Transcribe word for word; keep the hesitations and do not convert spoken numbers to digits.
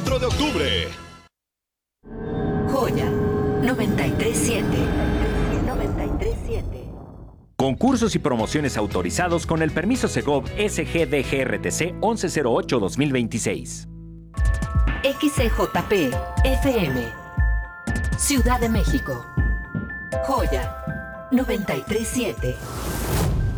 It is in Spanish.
cuatro de octubre. Joya noventa y tres siete. noventa y tres siete. Concursos y promociones autorizados con el permiso Segov S G D G R T C once cero ocho dos mil veintiséis. X C J P F M Ciudad de México. Joya noventa y tres siete.